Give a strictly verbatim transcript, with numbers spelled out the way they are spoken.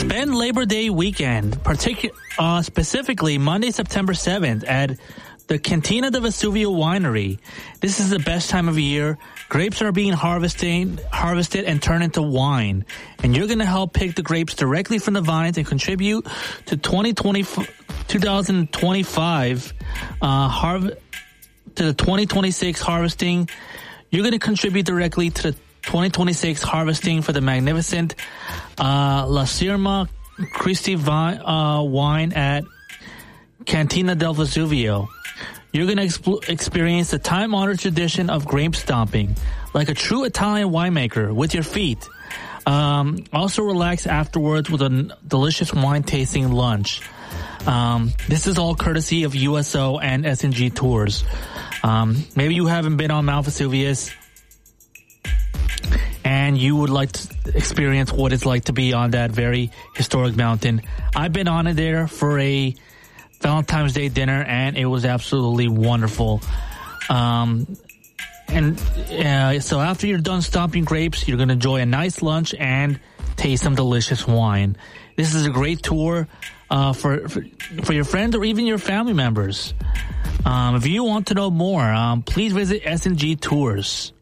Spend Labor Day weekend, particu- uh, specifically Monday, September seventh at the Cantina de Vesuvio Winery. This is the best time of year. Grapes are being harvested, harvested and turned into wine. And you're going to help pick the grapes directly from the vines and contribute to twenty twenty, twenty twenty-five uh, harv- to the twenty twenty-six harvesting. You're going to contribute directly to the twenty twenty-six harvesting for the magnificent uh, La Sirma Christi vi- uh, wine at Cantina del Vesuvio. You're going to exp- experience the time-honored tradition of grape stomping, like a true Italian winemaker with your feet. Um, also relax afterwards with a n- delicious wine-tasting lunch. Um, this is all courtesy of U S O and S and G Tours. Um, maybe you haven't been on Mount Vesuvius and you would like to experience what it's like to be on that very historic mountain. I've been on it there for a Valentine's Day dinner, and it was absolutely wonderful. Um, and uh, so after you're done stomping grapes, you're going to enjoy a nice lunch and taste some delicious wine. This is a great tour uh, for, for for your friends or even your family members. Um, if you want to know more, um, please visit S and G Tours.